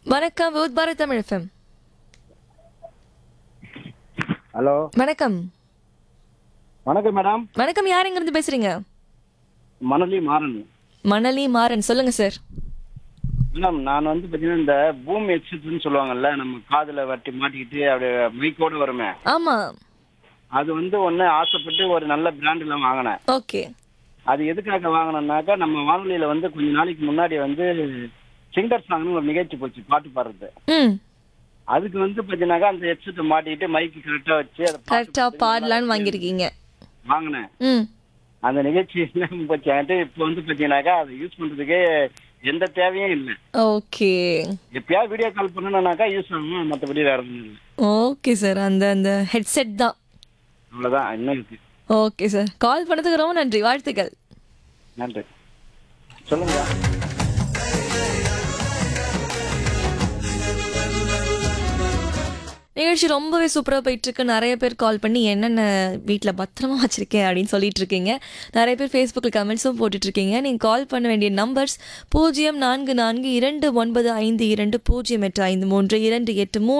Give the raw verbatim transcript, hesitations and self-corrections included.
வணக்கம் with Bharat Tamil FM. Hello வணக்கம். வணக்கம் மேடம். வணக்கம், யார் எங்க இருந்து பேசுறீங்க? மணலி மாறன். மணலி மாறன், சொல்லுங்க சார். மேடம் நான் வந்து பார்த்தீங்கன்னா இந்த பூம் ஹெட்செட்னு சொல்லுவாங்கல்ல, நம்ம காதில் வட்டி மாட்டிக்கிட்டு அப்படியே மைக்கோடு வருமே, ஆமா. அது வந்து ஒன்று ஆசைப்பட்டு ஒரு நல்ல பிராண்டில் வாங்கினேன். ஓகே. அது எதுக்காக வாங்கினேன்னாக்கா, நம்ம வானொலியில் வந்து கொஞ்ச நாளைக்கு முன்னாடி வந்து சிங்கர் சாங்னு ஒரு நிகழ்ச்சி போச்சு, பாட்டு பாடுறது. ம். அதுக்கு வந்து பார்த்தீங்கன்னாக்கா அந்த ஹெட்செட்டை மாட்டிக்கிட்டு மைக்கு கரெக்டாக வச்சு அதை கரெக்டா பாடலான்னு வாங்கியிருக்கீங்க. வாங்கினேன். ம். அந்த நிகழ்ச்சி என்ன போச்சு என்கிட்ட இப்போ வந்து பார்த்தீங்கன்னாக்கா அதை யூஸ் பண்ணுறதுக்கே எந்த தேவையும் இல்லை. ஓகே. எப்பயாவது வீடியோ கால் பண்ணணும்னாக்கா யூஸ் ஆகும், மற்றபடி வேற ஒன்றும் இல்லை. ஓகே சார், அந்த அந்த ஹெட்செட் தான். அவ்வளோதான், இன்னும் இருக்கு. ஓகே சார், கால் பண்ணதுக்கு ரொம்ப நன்றி, வாழ்த்துக்கள். நன்றி. சொல்லுங்க. நிகழ்ச்சி ரொம்பவே சூப்பராக போயிட்டு இருக்கு. நிறைய பேர் கால் பண்ணி என்னென்ன வீட்டில் பத்திரமா வச்சிருக்கேன் அப்படின்னு சொல்லிட்டு இருக்கீங்க. நிறைய பேர் ஃபேஸ்புக்கில் கமெண்ட்ஸும் போட்டுட்டு இருக்கீங்க. நீங்கள் கால் பண்ண வேண்டிய நம்பர்ஸ் பூஜ்ஜியம் நான்கு நான்கு இரண்டு ஒன்பது ஐந்து இரண்டு பூஜ்ஜியம் எட்டு ஐந்து மூன்று இரண்டு எட்டு மூணு